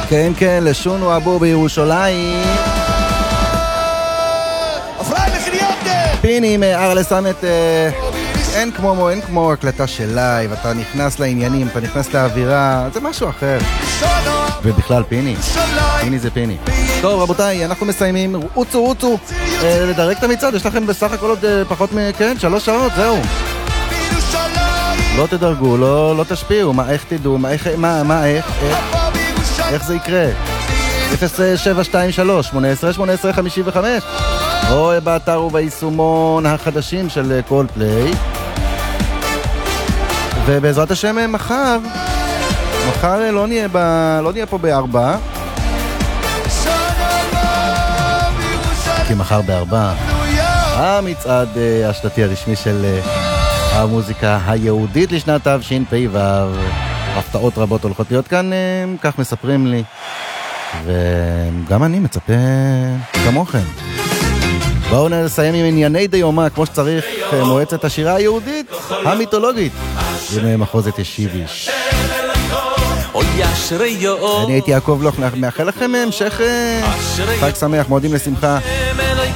כן, כן, לשונו אבו בירושלים. פיני מארלסמת, אין כמו הקלטה של לייב, אתה נכנס לעניינים, אתה נכנס לאווירה, זה משהו אחר. ובכלל פיני זה פיני. טוב רבותיי, אנחנו מסיימים, רוצו, לדרג את המצעד, יש לכם בסך הכל עוד פחות כן, 3 שעות, זהו. לא תדרגו, לא תשפיעו, איך תדעו, איך זה יקרה? 0723 18 55 או באתר וביישומון החדשים של קולפליי. ובעזרת השם מחר לא נהיה פה ב4, כי מחר ב4 המצעד השנתי הרשמי של המוזיקה היהודית לשנת תשפ"ו. הפתעות רבות הולכות להיות כאן, כך מספרים לי, וגם אני מצפה כמוכם. בואו נסיים עם ענייני דיומה כמו שצריך, מועצת השירה היהודית המיתולוגית עם מחוזת ישיביש. אני הייתי יעקב לוך, מאחל לכם המשך חג שמח, מועדים לשמחה.